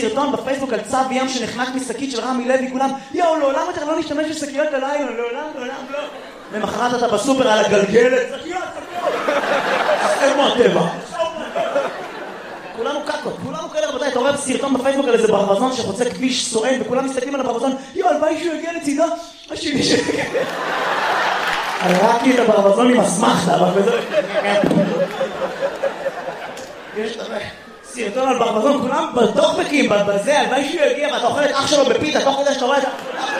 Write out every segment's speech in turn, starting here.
סרטון בפייסבוק על צו ים שנחנק משקית של רמי לוי, כולם, יאו, לעולם אתה לא נשתמש בשקיות הלילה, לעולם לא. למחרת אתה בסופר על הגלגלת, שקיות. איפה הטבע? כולנו קקות, כולנו כאלה רבותיי, אתה רואה סרטון בפייסבוק על איזה ברווזון שחוצה כביש סואן, וכולם מסתכלים על הברווזון, יאו, הלוואי שהוא יגיע לצידו, השני שיגיע. הראקתי את הברווזון עם אסמכתה, אבל בזה... יש סרטון על ברווזון, כולם בטוקבקים, בזה, הלוואי שהוא יגיע, ואתה אוכל את אח שלו בפיתה, תוך כדי שאתה רואה את ה...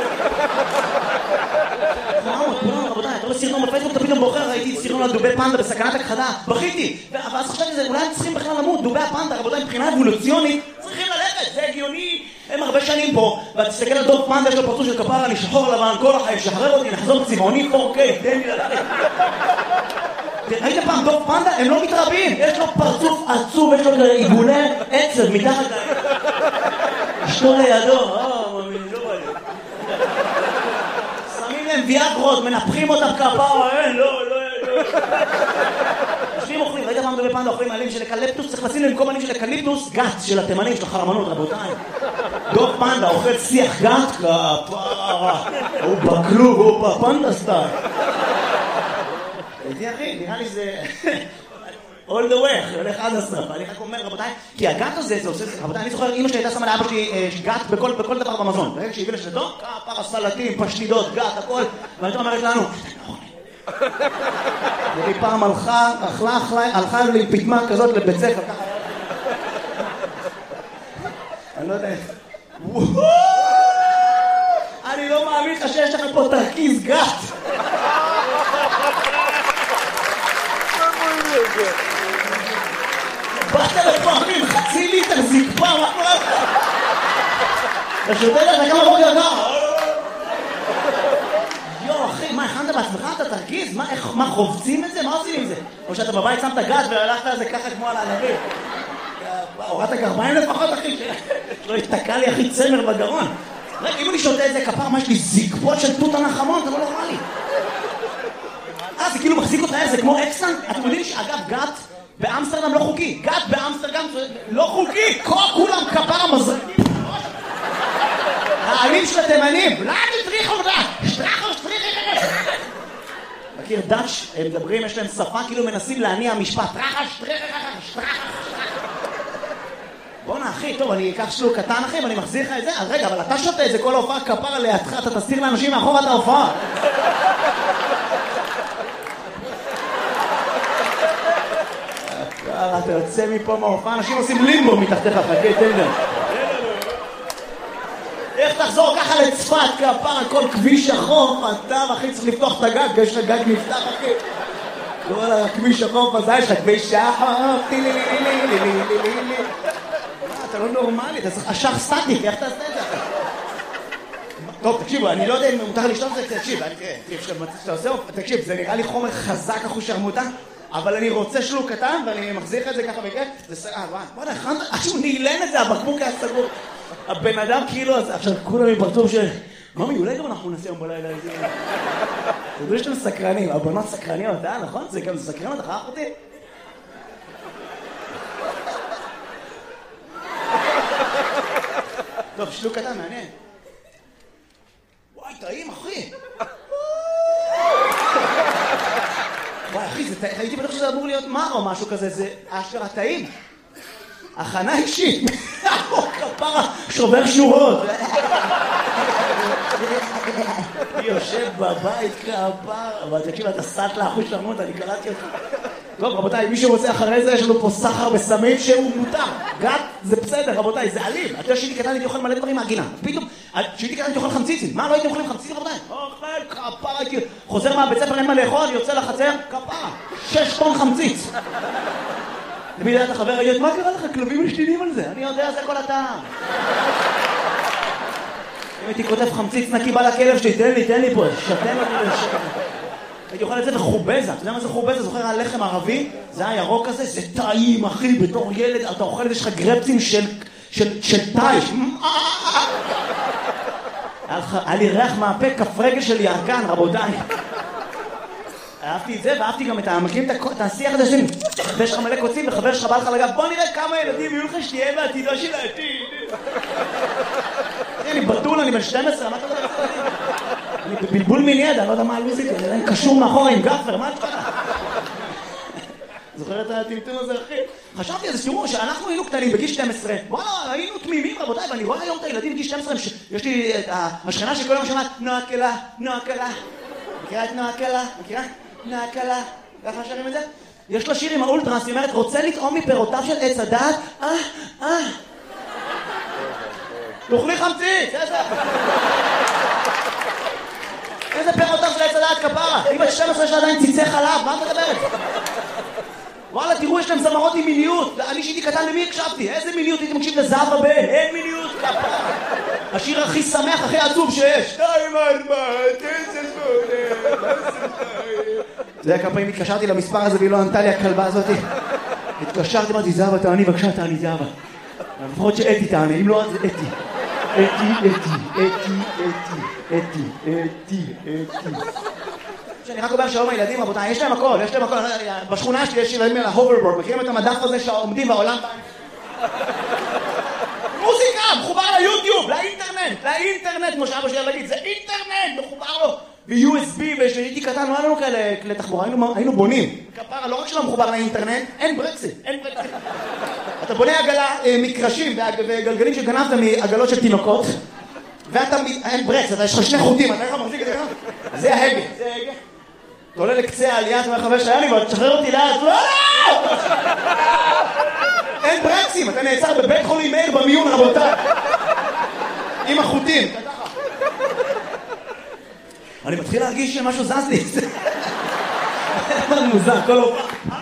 כולם, רבותיי, אתה רואה סרטון בפייסבוק, אתה פתאום בוחר, ראיתי סרטון על דובי פנדה בסכנת הכחדה, בכיתי, ואז חשבתי שזה, אולי הם צריכים בכלל למות, דובי הפנדה, רבותיי, מבחינה אבולוציונית, צריכים ללכת, זה הגיוני, הם הרבה שנים פה, ואתה תסתכל על דוב פנדה, יש לו פרצוף של כפרה, אני שחור לבן, כל החיים, שחרר אותי, נחזור צבעוני 4K, תן לי ללכת. ראית פעם דוב פנדה? הם לא מתרבים, יש לו פרצוף עצוב, יש לו עיגולי עצב מתחת אשתו לידו, מאמין, לא בא לי. שמים להם ויאגרות, מנפחים אותם כפרה, לא. יושבים אוכלים, ראית פעם דובי פנדה אוכלים מעלים של אקליפטוס, צריך לשים להם כל מעלים של אקליפטוס, גת של התימנים, של החרמנות, רבותיי. דוב פנדה אוכל שיח גת, כפרה, הוא בכלוב, הוא בפנדה סטייל. איתי אחי, נראה לי זה... all the way, הולך עד הסוף. אני רק אומר, רבותיי, כי הגת הזה, זה עושה... רבותיי, אני זוכר, אמא שלי הייתה שמה לאבא שלי גת בכל דבר במזון. ברגע שהביא לשדו, כפרה, סלטים, פשטידות, גת, הכל. ואני אומרת לנו, והיא פעם הלכה לי פתמה כזאת לבית ספר, ככה... אני לא יודע... אני לא מאמין לך שיש לך פה תרכיז גת. באת לפעמים חצי ליטר זקפה, מה קורה לך? אתה שותה לך כמה בוקר גר? יו אחי, מה הכנת בעצמך? אתה תרגיז? מה חובצים את זה? מה עושים עם זה? או שאתה בבית שמת גת והלכת על זה ככה כמו על הענבים? הורדת גרביים לפחות אחי? לא יתקע לי אחי צמר בגרון. רגע, אם אני שותה את זה כפר, מה יש לי זקפות של תות הנחמון? אתה לא נורמלי. זה כאילו מחזיק אותך, זה כמו אקסטנט. אתם יודעים שאגב גת באמסטרדם לא חוקי. גת באמסטרדם לא חוקי. כולם כפר המזרקים. העלים של התימנים. לא תטריחו אותה. שטרחו. מכיר דאץ', הם מדברים, יש להם שפה כאילו מנסים להניע משפט. שטרחה. בוא'נה אחי, טוב, אני אקח שלוק קטן אחי ואני מחזיר לך את זה. אז רגע, אבל אתה שותה את זה כל ההופעה כפר לידך, אתה תסתיר לאנשים מאחור את ההופעה. אתה יוצא מפה מההופעה, אנשים עושים לימבו מתחתיך, חכה, תן להם. איך תחזור ככה לצפת, כפר, כל כביש החוף, אתה אחי צריך לפתוח את הגג, יש לך גג נפתח אחי. כל הכביש החוף הזה, יש לך כביש החוף, אתה לא נורמלי, אתה צריך אשך סטטיק, איך תעשה את זה אחי? טוב, תקשיבו, אני לא יודע אם מותר לשתות את זה, תקשיב, זה נראה לי חומר חזק אחו שרמוטה, אבל אני רוצה שלוק קטן, ואני מחזיר את זה ככה בכיף, זה סגר, בוא'נה, עד שהוא נעלן את זה, הבקבוק היה סגור. הבן אדם כאילו, עכשיו כולם מפרצוף של... ממי, אולי גם אנחנו נעשה יום בלילה את זה. תדעו שאתם סקרנים, הבנות סקרניות, נכון? זה גם סקרנות, אחר אותי? טוב, שלוק קטן, מעניין. וואי, טעים, אחי. וואי, אחי, הייתי בטוח שזה אמור להיות מר או משהו כזה, זה אשכרה טעים. הכנה אישית. כפרה, שובר שורות. יושב בבית כפרה. אבל תקשיב, אתה סטלה אחוז שרמות, אני קראתי אותך. טוב, רבותיי, מי שרוצה אחרי זה, יש לנו פה סחר בסמים שהוא מותר. גת, זה בסדר, רבותיי, זה אלים. אתה שהייתי קטן, הייתי אוכל מלא דברים מהגינה. פתאום, שהייתי קטן, הייתי אוכל חמציצים. מה, לא הייתי אוכלים חמציצים, רבותיי? אוכל, כפרה, חוזר מהבית ספר, אין מה לאכול, יוצא לחצר, כפרה. 6 טון חמציץ. למי דעת החבר, ראית, מה קרה לך? כלבים משתינים על זה. אני יודע, זה כל הטעם. אם הייתי כותב חמציץ נקי בא לכלב שלי, תן לי פה, שתן אותי לשקר. הייתי אוכל את זה בחובזה. אתה יודע מה זה חובזה? זוכר הלחם ערבי? זה הירוק הזה, זה טעים, אחי, בתור ילד, אתה אוכל את זה, יש לך גרפצים של טייש. היה לי ריח מהפה, כף רגל של ירקן, רבותיי. אהבתי את זה, ואהבתי גם מכירים את השיח הזה שעושים, ויש לך מלא קוצים וחבר שלך בא לך לגב, בוא נראה כמה ילדים יהיו לך שתהיה בעתידו של העתיד. אני בתול, אני בן 12, מה אתה יודע? אני בבלבול מיני ידע, אני לא יודע מה הלוזית, אני קשור מאחורה עם גפר, מה אתה יודע? זוכר את הטמטום הזה, אחי? חשבתי על זה, תראו, שאנחנו היינו קטנים בגיל 12, וואלה, היינו תמימים, רבותיי, ואני רואה היום את הילדים בגיל 12, יש לי את השכנה שכל יום שמעת, נועה קלה, נועה קלה. מכירה את נועה קלה? מכירה? נועה קלה. ככה שרים את זה? יש לה שיר עם האולטרס, היא אומרת, רוצה לטעום מפירותיו של עץ הדעת? תאכלי חמצית, איזה פירותיו של עץ הדעת כפרה? היא בת 12 יש לה עדיין ציצי חלב, מה את מדברת? וואלה, תראו, יש להם זמרות עם מיניות. אני שהייתי קטן, למי הקשבתי? איזה מיניות? הייתי מקשיב לזהבה ב... אין מיניות, כפרה. השיר הכי שמח, הכי עצוב שיש. 2, 4, 9, 8, זה היה כמה פעמים התקשרתי למספר הזה והיא לא ענתה לי הכלבה הזאת. התקשרתי, אמרתי, זהבה, תעני, בבקשה, תעני, זהבה. לפחות שאתי תעני, אם לא, אז אתי. אתי. שאני רק אומר שלום הילדים, רבותיי, יש להם הכל, יש להם הכל. בשכונה שלי יש ילדים על ההוברבורד, מכירים את המדף הזה שעומדים בעולם? מוזיקה, מחובר ליוטיוב, לאינטרנט, כמו שאבא שלי להגיד, זה אינטרנט, מחובר לו. ב-USB, והייתי קטן, לא היה לנו כאלה כלי תחבורה, היינו בונים. כפרה, לא רק שלא מחובר לאינטרנט, אין ברקסית. אתה בונה עגלה, מקרשים וגלגלים שגנבת מעגלות של תינוקות, ואתה, אין ברקס, אתה יש לך 2 חוטים, אתה איך מחזיק את זה ככה? זה ההגה, זה ההגה. אתה עולה לקצה העלייה, אתה אומר 5 שהיה לי, ואתה תשחרר אותי לאט, לא! אין ברקסים, אתה נעצר בבית חולים מאיר במיון, רבותיי. עם החוטים. אני מתחיל להרגיש שמשהו זז לי. זה מוזר, כל הופעה.